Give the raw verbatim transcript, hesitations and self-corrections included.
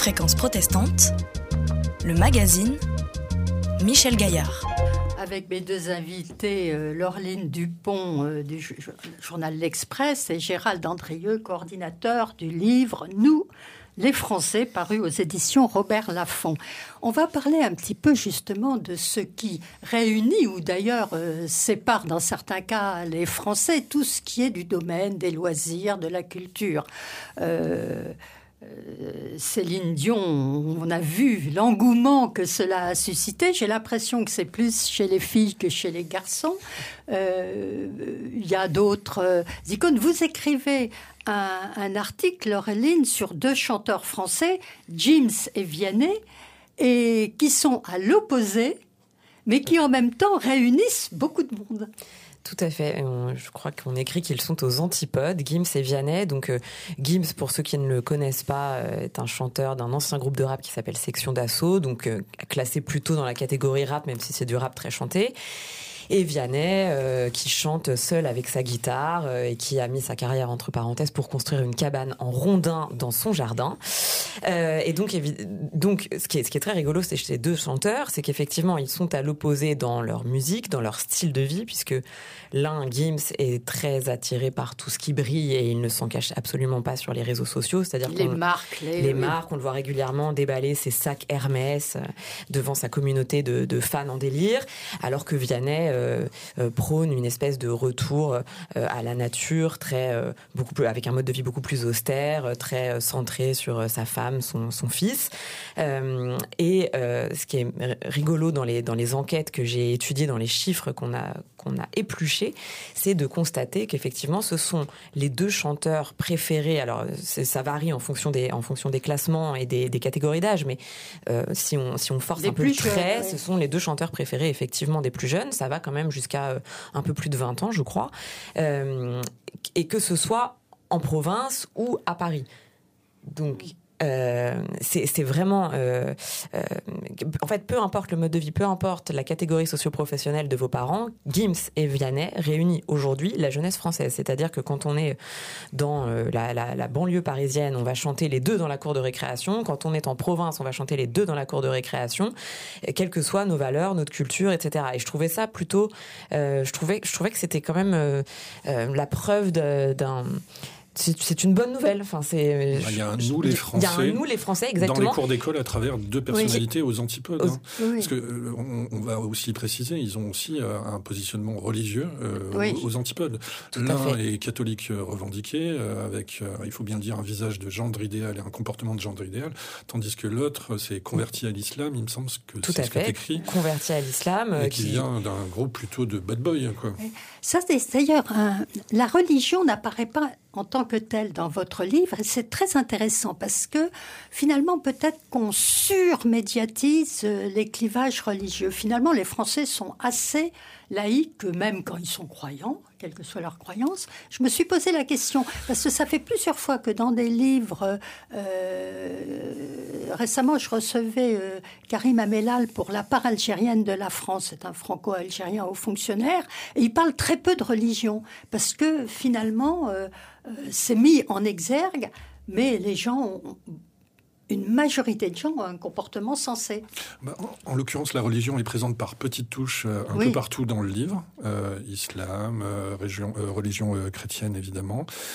Fréquence protestante, le magazine Michel Gaillard. Avec mes deux invités, euh, Laureline Dupont euh, du j- journal L'Express et Gérald Andrieux, coordinateur du livre « Nous, les Français », paru aux éditions Robert Laffont. On va parler un petit peu justement de ce qui réunit ou d'ailleurs euh, sépare dans certains cas les Français, tout ce qui est du domaine des loisirs, de la culture. Euh, Euh, Céline Dion, on a vu l'engouement que cela a suscité. J'ai l'impression que c'est plus chez les filles que chez les garçons. Euh, il y a d'autres euh, icônes. Vous écrivez un, un article, Laureline, sur deux chanteurs français, Gims et Vianney, et qui sont à l'opposé, mais qui en même temps réunissent beaucoup de monde. Tout à fait. Je crois qu'on écrit qu'ils sont aux antipodes, Gims et Vianney. Donc, euh, Gims, pour ceux qui ne le connaissent pas, euh, est un chanteur d'un ancien groupe de rap qui s'appelle Section d'Assaut, donc euh, classé plutôt dans la catégorie rap, même si c'est du rap très chanté. Et Vianney, euh, qui chante seul avec sa guitare euh, et qui a mis sa carrière entre parenthèses pour construire une cabane en rondin dans son jardin. Euh, et donc, évi- donc ce, qui est, ce qui est très rigolo chez ces deux chanteurs, c'est qu'effectivement, ils sont à l'opposé dans leur musique, dans leur style de vie, puisque l'un, Gims, est très attiré par tout ce qui brille et il ne s'en cache absolument pas sur les réseaux sociaux. C'est-à-dire Les qu'on, marques. Les, les marques, on le voit régulièrement déballer ses sacs Hermès euh, devant sa communauté de, de fans en délire, alors que Vianney Euh, euh, prône une espèce de retour euh, à la nature, très euh, beaucoup plus, avec un mode de vie beaucoup plus austère, euh, très euh, centré sur euh, sa femme, son, son fils. Euh, et euh, ce qui est rigolo dans les dans les enquêtes que j'ai étudiées, dans les chiffres qu'on a qu'on a épluchés, c'est de constater qu'effectivement, ce sont les deux chanteurs préférés. Alors, c'est, ça varie en fonction des en fonction des classements et des, des catégories d'âge, mais euh, si on si on force des un peu le jeunes, trait, ouais. Ce sont les deux chanteurs préférés effectivement des plus jeunes. Ça va quand même jusqu'à euh, un peu plus de vingt ans, je crois, euh, et que ce soit en province ou à Paris. Donc Euh, c'est, c'est vraiment euh, euh, en fait, peu importe le mode de vie, peu importe la catégorie socio-professionnelle de vos parents, Gims et Vianney réunissent aujourd'hui la jeunesse française. C'est-à-dire que quand on est dans euh, la, la, la banlieue parisienne, on va chanter les deux dans la cour de récréation. Quand on est en province, on va chanter les deux dans la cour de récréation, quelles que soient nos valeurs, notre culture, et cetera. Et je trouvais ça plutôt, euh, je trouvais, je trouvais que c'était quand même euh, euh, la preuve de, d'un C'est, c'est une bonne nouvelle. Enfin, c'est. Il y a un nous les Français. Il y a un nous les Français, exactement. Dans les cours d'école, à travers deux personnalités oui. aux antipodes. Aux... Hein. Oui. Parce que euh, on, on va aussi préciser, ils ont aussi euh, un positionnement religieux euh, oui. aux, aux antipodes. Tout L'un est catholique euh, revendiqué, euh, avec, euh, il faut bien dire, un visage de gendre idéal et un comportement de gendre idéal, tandis que l'autre s'est converti à l'islam. Il me semble que Tout c'est à ce fait. qui est écrit. Converti à l'islam, et euh, qui, qui vient d'un groupe plutôt de bad boy, quoi. Ça, c'est d'ailleurs un... la religion n'apparaît pas en tant que telle dans votre livre, et c'est très intéressant parce que finalement peut-être qu'on surmédiatise les clivages religieux. Finalement, les Français sont assez laïcs, même quand ils sont croyants, quelle que soit leur croyance. Je me suis posé la question, parce que ça fait plusieurs fois que dans des livres, euh, récemment je recevais euh, Karim Amellal pour la part algérienne de la France, c'est un franco-algérien haut fonctionnaire, et il parle très peu de religion, parce que finalement, euh, euh, c'est mis en exergue, mais les gens ont... Une majorité de gens ont un comportement sensé. Bah, en, en l'occurrence, la religion est présente par petites touches euh, un oui. peu partout dans le livre. Euh, islam, euh, région, euh, religion euh, chrétienne, évidemment.